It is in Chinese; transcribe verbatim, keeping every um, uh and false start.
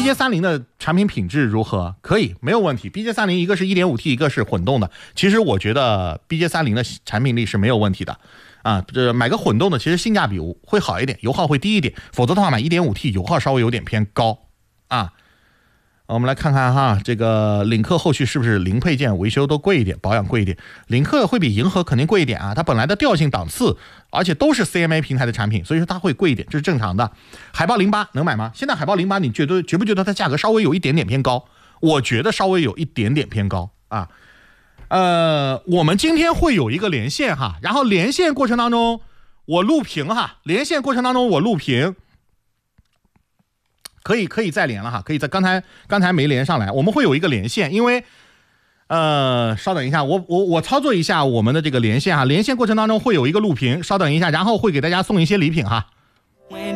J 三十 的产品品质如何？可以，没有问题。B J 三十 一个是 一点五 T， 一个是混动的。其实我觉得 B J 三十 的产品力是没有问题的啊。这买个混动的，其实性价比会好一点，油耗会低一点。否则的话，买 一点五 T 油耗稍微有点偏高啊。我们来看看哈，这个领克后续是不是零配件维修都贵一点，保养贵一点？领克会比银河肯定贵一点啊，它本来的调性档次，而且都是 C M A 平台的产品，所以说它会贵一点，这是正常的。海豹零八能买吗？现在海豹零八你觉得觉不觉得它价格稍微有一点点偏高？我觉得稍微有一点点偏高啊。呃，我们今天会有一个连线哈，然后连线过程当中我录屏哈，连线过程当中我录屏。可以可以再连了哈，可以在刚才刚才没连上来，我们会有一个连线，因为呃，稍等一下，我我我操作一下我们的这个连线哈，连线过程当中会有一个录屏，稍等一下，然后会给大家送一些礼品哈。